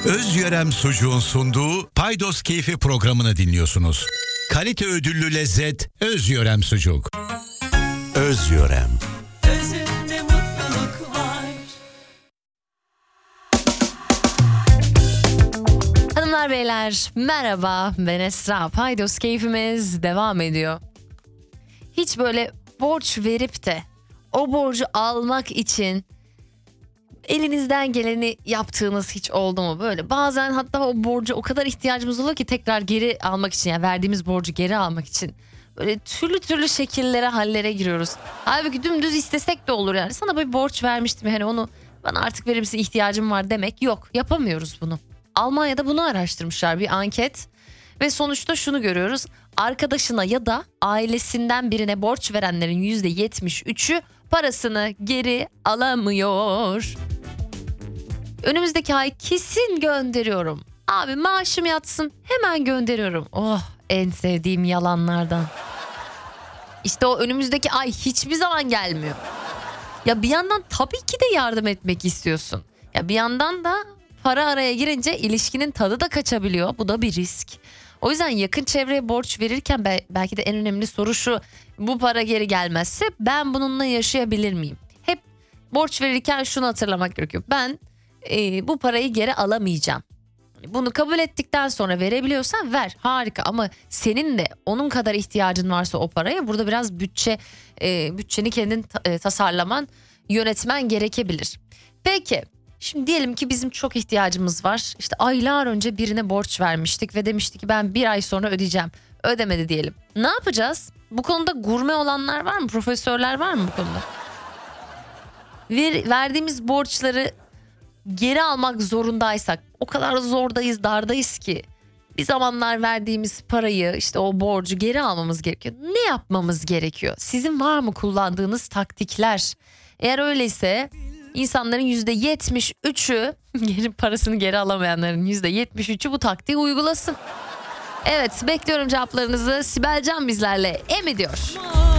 Özyörem Sucuğun sunduğu Paydos Keyfi programını dinliyorsunuz. Kalite ödüllü lezzet Özyörem Sucuk. Özyörem. Özünde mutluluk var. Hanımlar beyler merhaba, ben Esra. Paydos Keyfimiz devam ediyor. Hiç böyle borç verip de o borcu almak için elinizden geleni yaptığınız hiç oldu mu? Böyle bazen hatta o borcu o kadar ihtiyacımız oluyor ki tekrar geri almak için, yani verdiğimiz borcu geri almak için böyle türlü türlü şekillere, hallere giriyoruz. Halbuki dümdüz istesek de olur yani. Sana bir borç vermiştim, hani onu bana artık verir misin, ihtiyacım var demek yok. Yapamıyoruz bunu. Almanya'da bunu araştırmışlar, bir anket ve sonuçta şunu görüyoruz. Arkadaşına ya da ailesinden birine borç verenlerin %73'ü parasını geri alamıyor. Önümüzdeki ay kesin gönderiyorum. Abi maaşım yatsın hemen gönderiyorum. Oh, en sevdiğim yalanlardan. İşte o önümüzdeki ay hiçbir zaman gelmiyor. Ya bir yandan tabii ki de yardım etmek istiyorsun. Ya bir yandan da para araya girince ilişkinin tadı da kaçabiliyor. Bu da bir risk. O yüzden yakın çevreye borç verirken belki de en önemli soru şu: bu para geri gelmezse ben bununla yaşayabilir miyim? Hep borç verirken şunu hatırlamak gerekiyor. Ben bu parayı geri alamayacağım. Bunu kabul ettikten sonra verebiliyorsan ver, harika, ama senin de onun kadar ihtiyacın varsa o paraya, burada biraz bütçeni kendin tasarlaman, yönetmen gerekebilir. Peki şimdi diyelim ki bizim çok ihtiyacımız var. İşte aylar önce birine borç vermiştik ve demişti ki ben bir ay sonra ödeyeceğim. Ödemedi diyelim. Ne yapacağız? Bu konuda gurme olanlar var mı? Profesörler var mı bu konuda? Verdiğimiz borçları geri almak zorundaysak, o kadar zordayız, dardayız ki bir zamanlar verdiğimiz parayı, işte o borcu geri almamız gerekiyor. Ne yapmamız gerekiyor? Sizin var mı kullandığınız taktikler? Eğer öyleyse insanların %73'ü parasını geri alamayanların %73'ü bu taktiği uygulasın. Evet, bekliyorum cevaplarınızı. Sibel Can bizlerle ediyor.